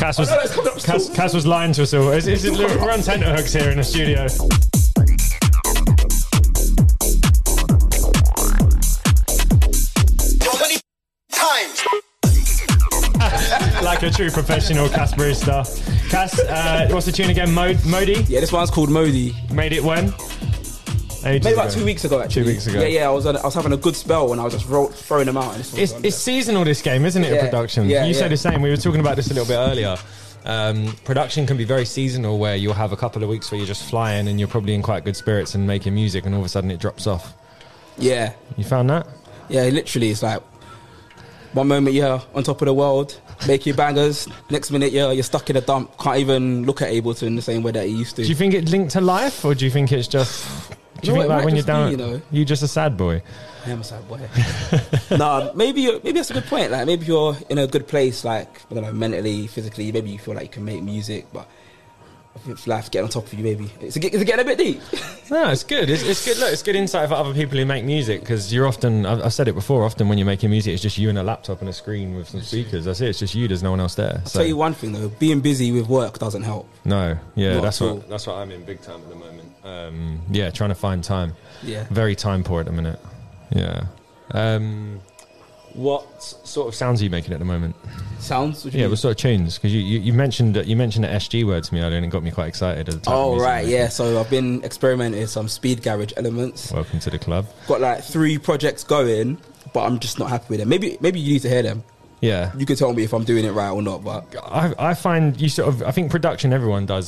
Cass was lying to us all. We're on tenterhooks here in the studio. Like a true professional Cass Brewster. Cass, what's the tune again? Modi? Yeah, this one's called Modi. Made it when? Maybe about 2 weeks ago, actually. 2 weeks ago. Yeah, I was having a good spell when I was just throwing them out. And it's seasonal, this game, isn't it, production? You say the same. We were talking about this a little bit earlier. Production can be very seasonal, where you'll have a couple of weeks where you're just flying and you're probably in quite good spirits and making music, and all of a sudden it drops off. Yeah. You found that? Yeah, literally. It's like one moment you're on top of the world, making bangers. Next minute you're stuck in a dump. Can't even look at Ableton the same way that you used to. Do you think it's linked to life, or do you think it's just... Do you think like when you're down, you're just a sad boy? I am a sad boy. Nah, maybe that's a good point. Like, maybe you're in a good place, like, I don't know, mentally, physically. Maybe you feel like you can make music, but if life getting on top of you, maybe is it getting a bit deep? No, it's good. It's good. Look, it's good insight for other people who make music, because you're often, I've said it before, often when you're making music, it's just you and a laptop and a screen with some speakers. That's it. It's just you. There's no one else there. I'll tell you one thing though: being busy with work doesn't help. No, yeah, Not that's at all. what I'm in big time at the moment. Yeah, trying to find time. Yeah, very time poor at the minute. Yeah. What sort of sounds are you making at the moment? Sounds? What sort of tunes? Because you mentioned the SG word to me earlier, and it got me quite excited. At the oh right, yeah. So I've been experimenting with some speed garage elements. Welcome to the club. Got like 3 projects going, but I'm just not happy with them. Maybe you need to hear them. Yeah, you can tell me if I'm doing it right or not. But I find you sort of, I think production everyone does